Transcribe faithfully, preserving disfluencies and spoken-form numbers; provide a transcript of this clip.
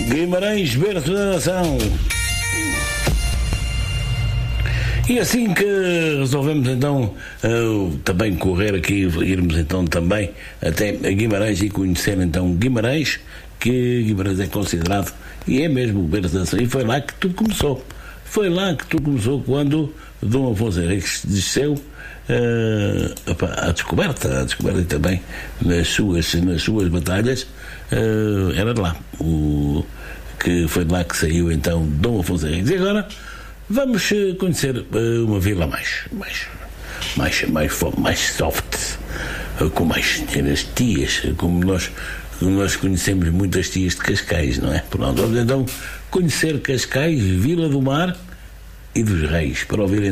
Guimarães, berço da nação. E assim que resolvemos então uh, também correr aqui, irmos então também até Guimarães e conhecer então Guimarães, que Guimarães é considerado, e é mesmo o berço da nação, e foi lá que tudo começou. Foi lá que tudo começou, quando Dom Afonso Henriques desceu uh, à descoberta, à descoberta e também nas suas, nas suas batalhas, uh, era de lá, o, que foi de lá que saiu então Dom Afonso Henriques. E agora vamos conhecer uh, uma vila mais, mais, mais, mais, mais soft, uh, com mais as tias, como nós, como nós conhecemos muitas tias de Cascais, não é? Pronto, vamos então conhecer Cascais, Vila do Mar e dos Reis, para ouvir